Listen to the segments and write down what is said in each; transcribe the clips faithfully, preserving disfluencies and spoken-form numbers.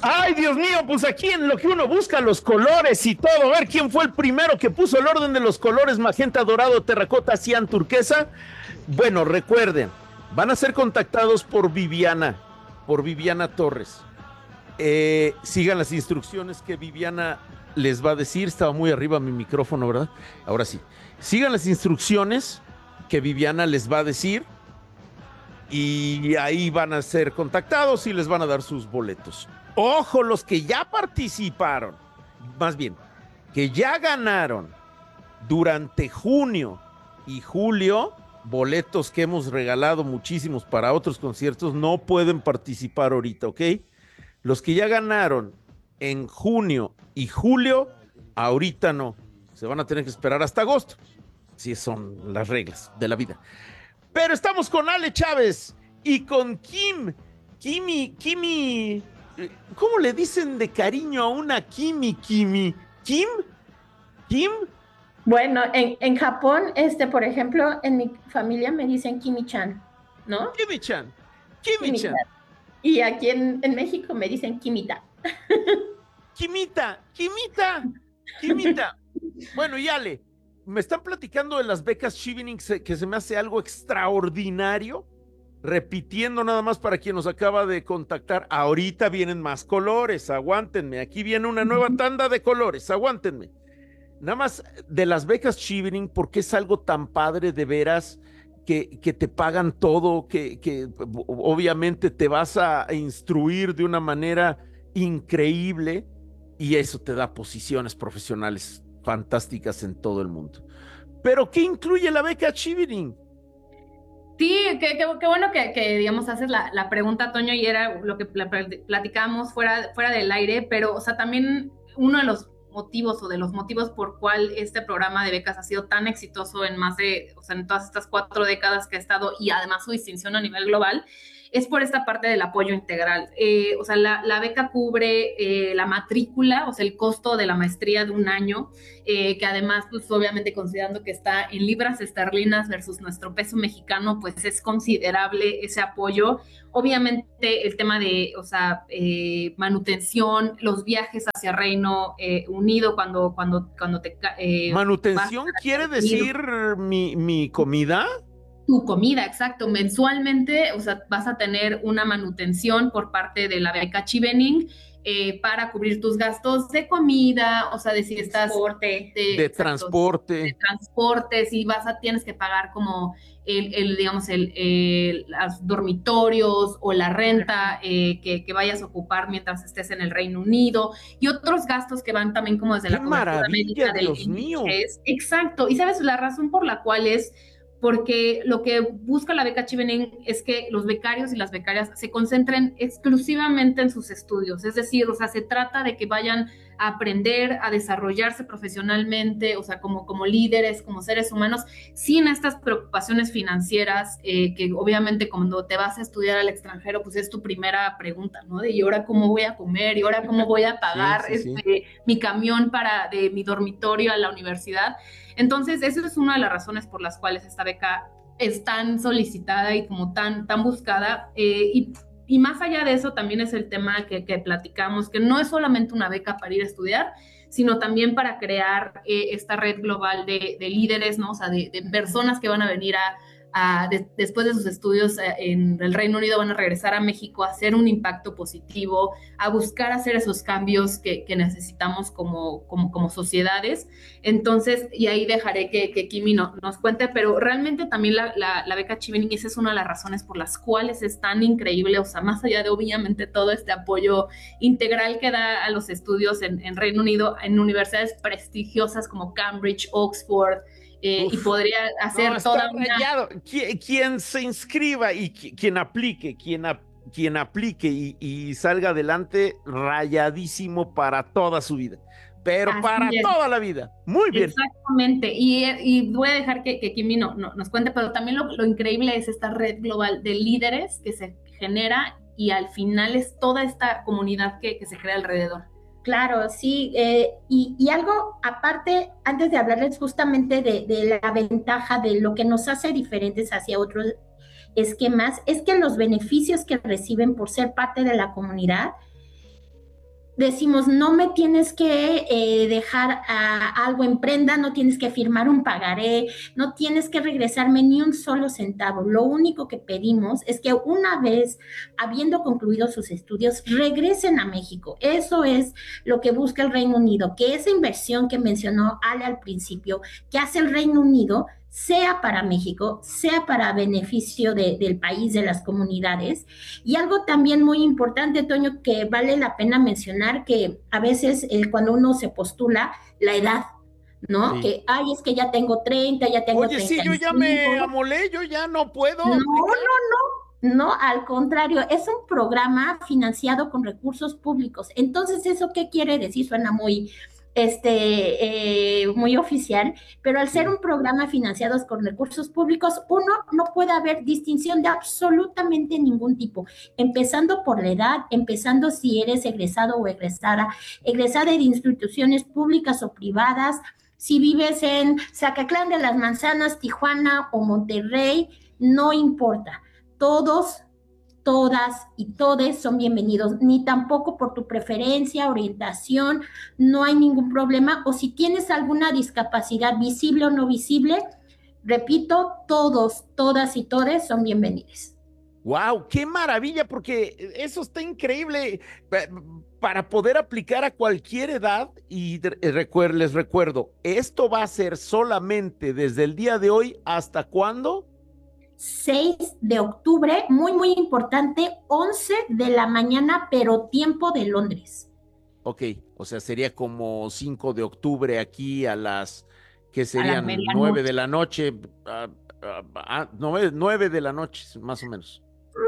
Ay, Dios mío, pues aquí en lo que uno busca, los colores y todo. A ver quién fue el primero que puso el orden de los colores: magenta, dorado, terracota, cian, turquesa. Bueno, recuerden, van a ser contactados por Viviana, por Viviana Torres. Eh, sigan las instrucciones que Viviana les va a decir. Estaba muy arriba mi micrófono, ¿verdad? Ahora sí. Sigan las instrucciones que Viviana les va a decir y ahí van a ser contactados y les van a dar sus boletos. Ojo, los que ya participaron, más bien, que ya ganaron durante junio y julio, boletos que hemos regalado muchísimos para otros conciertos, no pueden participar ahorita, ¿ok? Los que ya ganaron en junio y julio, ahorita no. Se van a tener que esperar hasta agosto. Sí, son las reglas de la vida. Pero estamos con Ale Chávez y con Kim. Kimi, Kimi. ¿Cómo le dicen de cariño a una Kimi, Kimi? ¿Kim? ¿Kim? Bueno, en, en Japón, este, por ejemplo, en mi familia me dicen Kimi-chan, ¿no? Kimi-chan. Kimi-chan. Kimi-chan. Y aquí en, en México me dicen Kimita. Kimita, Kimita, Kimita. Bueno, y Ale, me están platicando de las becas Chevening, que se me hace algo extraordinario. Repitiendo nada más para quien nos acaba de contactar, ahorita vienen más colores, aguántenme, aquí viene una nueva tanda de colores, aguántenme. Nada más de las becas Chevening, porque es algo tan padre de veras, que, que te pagan todo, que, que obviamente te vas a instruir de una manera increíble y eso te da posiciones profesionales fantásticas en todo el mundo. Pero ¿qué incluye la beca Chevening? Sí, qué, qué, qué bueno que, que, digamos, haces la, la pregunta, Toño, y era lo que platicábamos fuera, fuera del aire, pero, o sea, también uno de los motivos o de los motivos por cual este programa de becas ha sido tan exitoso en más de, o sea, en todas estas cuatro décadas que ha estado y además su distinción a nivel global, es por esta parte del apoyo integral. Eh, o sea, la, la beca cubre eh, la matrícula, o sea, el costo de la maestría de un año, eh, que además, pues obviamente considerando que está en libras esterlinas versus nuestro peso mexicano, pues es considerable ese apoyo. Obviamente el tema de, o sea, eh, manutención, los viajes hacia Reino eh, Unido cuando, cuando, cuando te... Eh, ¿Manutención quiere decir mi, mi comida? Tu comida, exacto. Mensualmente, o sea, vas a tener una manutención por parte de la beca Chevening eh, para cubrir tus gastos de comida, o sea, de si estás... Transporte. De, de exacto, transporte. De transporte, si vas a, tienes que pagar como el, el digamos, el, el, los dormitorios o la renta eh, que, que vayas a ocupar mientras estés en el Reino Unido y otros gastos que van también como desde ¡Qué la cobertura maravilla, médica Dios del mío! Es, exacto. Y sabes, la razón por la cual es porque lo que busca la beca Chevening es que los becarios y las becarias se concentren exclusivamente en sus estudios, es decir, o sea, se trata de que vayan a aprender, a desarrollarse profesionalmente, o sea, como, como líderes, como seres humanos, sin estas preocupaciones financieras, eh, que obviamente cuando te vas a estudiar al extranjero, pues es tu primera pregunta, ¿no? De, ¿y ahora cómo voy a comer? ¿Y ahora cómo voy a pagar sí, sí, este, sí. mi camión para, de mi dormitorio a la universidad? Entonces, eso es una de las razones por las cuales esta beca es tan solicitada y como tan, tan buscada. Eh, y, y más allá de eso, también es el tema que, que platicamos, que no es solamente una beca para ir a estudiar, sino también para crear eh, esta red global de, de líderes, ¿no? O sea, de, de personas que van a venir a, a de, después de sus estudios en el Reino Unido, van a regresar a México a hacer un impacto positivo, a buscar hacer esos cambios que, que necesitamos como, como, como sociedades. Entonces, y ahí dejaré que, que Kimi no, nos cuente, pero realmente también la, la, la beca Chevening, esa es una de las razones por las cuales es tan increíble, o sea, más allá de obviamente todo este apoyo integral que da a los estudios en, en Reino Unido, en universidades prestigiosas como Cambridge, Oxford, Eh, y podría hacer no, toda una... Quien, quien se inscriba y quien aplique, quien, ap quien aplique y, y salga adelante, rayadísimo para toda su vida, pero Así para es. toda la vida. Muy bien. Exactamente, y, y voy a dejar que, que Kimi no, no, nos cuente, pero también lo, lo increíble es esta red global de líderes que se genera y al final es toda esta comunidad que, que se crea alrededor. Claro, sí, eh, y, y algo aparte, antes de hablarles justamente de, de la ventaja de lo que nos hace diferentes hacia otros esquemas, es que los beneficios que reciben por ser parte de la comunidad decimos, no me tienes que eh, dejar a, algo en prenda, no tienes que firmar un pagaré, no tienes que regresarme ni un solo centavo. Lo único que pedimos es que una vez habiendo concluido sus estudios, regresen a México. Eso es lo que busca el Reino Unido, que esa inversión que mencionó Ale al principio, que hace el Reino Unido, sea para México, sea para beneficio de, del país, de las comunidades. Y algo también muy importante, Toño, que vale la pena mencionar, que a veces eh, cuando uno se postula, la edad, ¿no? Sí. Que, ay, es que ya tengo treinta, ya tengo Oye, sí, treinta yo y ya me cinco. amolé, yo ya no puedo No, aplicar. no, no, no, al contrario, es un programa financiado con recursos públicos. Entonces, ¿eso qué quiere decir? Suena muy, este, eh, muy oficial, pero al ser Sí. un programa financiado con recursos públicos, uno, no puede haber distinción de absolutamente ningún tipo, empezando por la edad, empezando si eres egresado o egresada, egresada de instituciones públicas o privadas, si vives en Zacatlán de las Manzanas, Tijuana o Monterrey, no importa, todos, todas y todes son bienvenidos, ni tampoco por tu preferencia, orientación, no hay ningún problema, o si tienes alguna discapacidad visible o no visible, repito, todos, todas y todes son bienvenidos. Wow, qué maravilla, porque eso está increíble eh, para poder aplicar a cualquier edad. Y recuer les recuerdo, esto va a ser solamente desde el día de hoy hasta cuándo. seis de octubre, muy, muy importante, once de la mañana, pero tiempo de Londres. Ok, o sea, sería como cinco de octubre aquí a las que A la serían nueve de medianoche. la noche, uh, uh, uh, nueve, nueve de la noche, más o menos.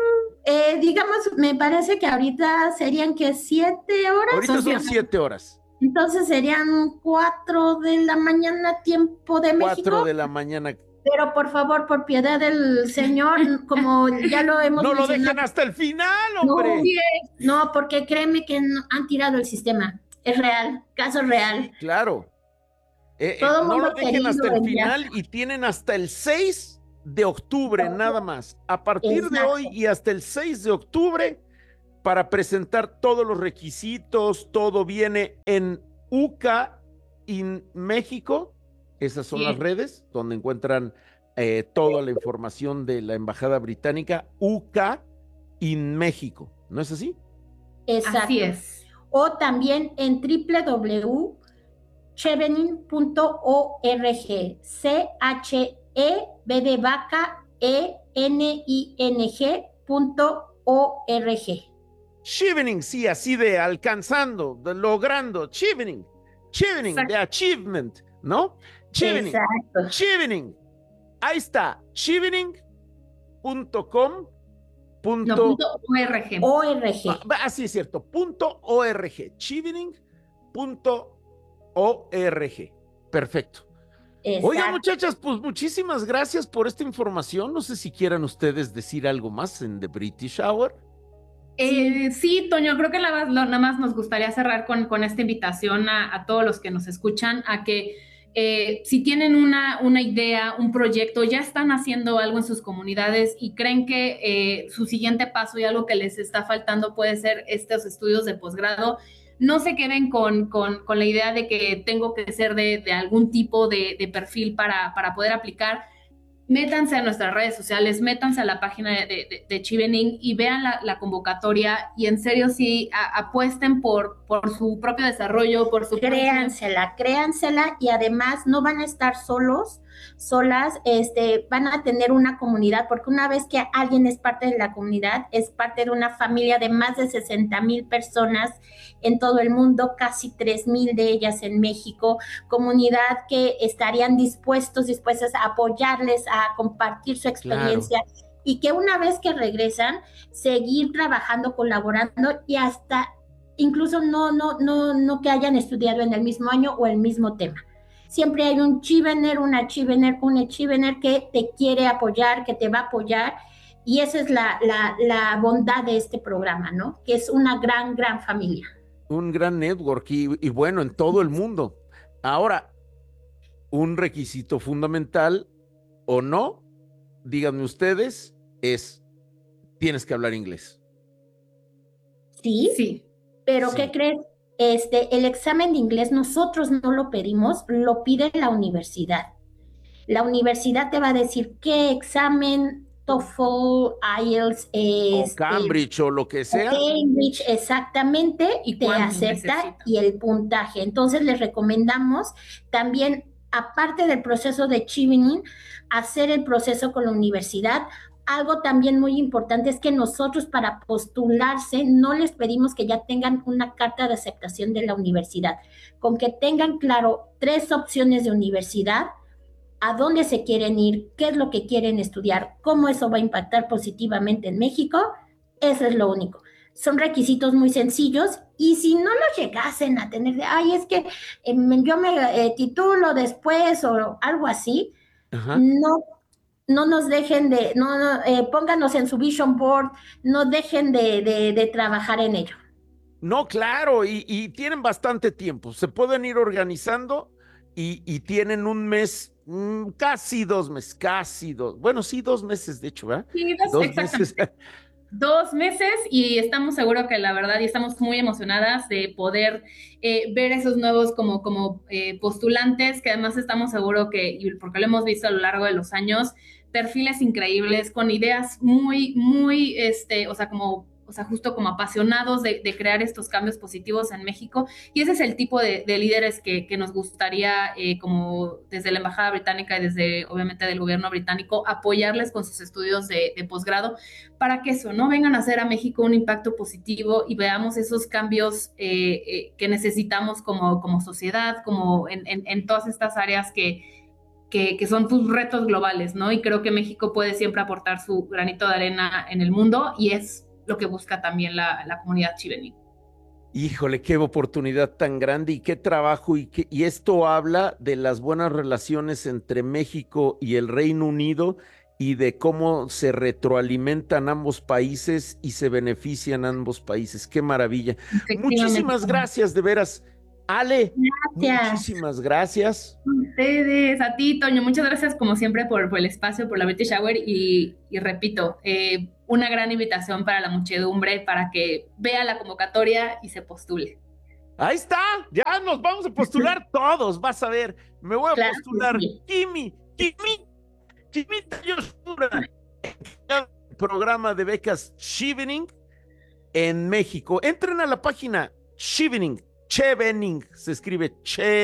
Eh, digamos, me parece que ahorita serían que siete horas. Ahorita son siete horas. Entonces serían cuatro de la mañana, tiempo de México. Cuatro de la mañana. Pero por favor, por piedad del Señor, como ya lo hemos no mencionado. lo dejen hasta el final, hombre. No, no, porque créeme que no, han tirado el sistema. Es real, caso real. Claro. Eh, Todo eh, no lo dejen hasta el final enviar. y tienen hasta el seis de octubre nada más. A partir Exacto. de hoy y hasta el seis de octubre para presentar todos los requisitos, todo viene en U C A in México. Esas son Sí. las redes donde encuentran eh, toda la información de la Embajada Británica, U C A in México. ¿No es así? Exacto. Así es. O también en w w w punto chevening punto org. C H E B de vaca E N I N G punto O R G. Chevening, sí, así de alcanzando, de logrando, chevening, chevening, de achievement, ¿no? Chevening, Exacto. chevening, ahí está, chevening punto com. No, punto org. org. Ah, sí, es cierto, punto org, chevening punto org. Perfecto. Exacto. Oigan, muchachas, pues muchísimas gracias por esta información. No sé si quieran ustedes decir algo más en The British Hour. Eh, sí, Toño, creo que la, lo, nada más nos gustaría cerrar con, con esta invitación a, a todos los que nos escuchan a que eh, si tienen una, una idea, un proyecto, ya están haciendo algo en sus comunidades y creen que eh, su siguiente paso y algo que les está faltando puede ser estos estudios de posgrado, no se queden con, con, con la idea de que tengo que ser de, de algún tipo de, de perfil para, para poder aplicar. Métanse a nuestras redes sociales, métanse a la página de, de, de Chevening y vean la, la convocatoria y en serio sí a, apuesten por, por su propio desarrollo, por su créansela, propio... créansela y además no van a estar solos, solas, este, van a tener una comunidad, porque una vez que alguien es parte de la comunidad, es parte de una familia de más de sesenta mil personas en todo el mundo, casi tres mil de ellas en México, comunidad que estarían dispuestos, dispuestas a apoyarles, a compartir su experiencia. Claro. Y que una vez que regresan, seguir trabajando, colaborando y hasta incluso no, no, no, no que hayan estudiado en el mismo año o el mismo tema. Siempre hay un Chevener, una Chevener, un Chevener que te quiere apoyar, que te va a apoyar, y esa es la, la, la bondad de este programa, ¿no? Que es una gran, gran familia. Un gran network y, y bueno, en todo el mundo. Ahora, un requisito fundamental o no, díganme ustedes, es tienes que hablar inglés. Sí, sí. Pero sí. ¿qué crees? Este, el examen de inglés nosotros no lo pedimos, lo pide la universidad. La universidad te va a decir qué examen, TOEFL, IELTS, O este, Cambridge o lo que o sea. Cambridge exactamente, ¿Y te cuánto acepta necesita? y el puntaje. Entonces les recomendamos también, aparte del proceso de Chevening, hacer el proceso con la universidad. Algo también muy importante es que nosotros para postularse no les pedimos que ya tengan una carta de aceptación de la universidad, con que tengan claro tres opciones de universidad, a dónde se quieren ir, qué es lo que quieren estudiar, cómo eso va a impactar positivamente en México, eso es lo único. Son requisitos muy sencillos y si no los llegasen a tener, de, ay, es que eh, yo me eh, titulo después o algo así, Ajá. no, no nos dejen de, no, no eh, pónganos en su vision board, no dejen de, de, de trabajar en ello. No, claro, y, y tienen bastante tiempo. Se pueden ir organizando y, y tienen un mes, mm, casi dos meses, casi dos. Bueno, sí, dos meses, de hecho, ¿verdad? Sí, dos- Dos meses. exactamente. Dos meses y estamos seguros que la verdad y estamos muy emocionadas de poder eh, ver esos nuevos como, como eh, postulantes, que además estamos seguros que, y porque lo hemos visto a lo largo de los años, perfiles increíbles, con ideas muy, muy, este, o sea, como, o sea, justo como apasionados de, de crear estos cambios positivos en México. Y ese es el tipo de, de líderes que, que nos gustaría, eh, como desde la Embajada Británica y desde, obviamente, del gobierno británico, apoyarles con sus estudios de, de posgrado para que eso, ¿no? Vengan a hacer a México un impacto positivo y veamos esos cambios eh, eh, que necesitamos como, como sociedad, como en, en, en todas estas áreas que, que, que son tus retos globales, ¿no? Y creo que México puede siempre aportar su granito de arena en el mundo y es lo que busca también la, la comunidad Chevening. Híjole, qué oportunidad tan grande y qué trabajo. Y, qué, y esto habla de las buenas relaciones entre México y el Reino Unido y de cómo se retroalimentan ambos países y se benefician ambos países. Qué maravilla. Efectivamente. Muchísimas gracias, de veras. Ale, Gracias. muchísimas gracias. Ustedes, a ti, Toño, muchas gracias como siempre por, por el espacio, por la British Hour y, y repito, eh, una gran invitación para la muchedumbre para que vea la convocatoria y se postule. Ahí está, ya nos vamos a postular todos, vas a ver. Me voy a Claro que postular. sí. Kimi, Kimi, Kimi Yoshura, el programa de becas Chevening en México. Entren a la página Chevening, Chevening, se escribe Che.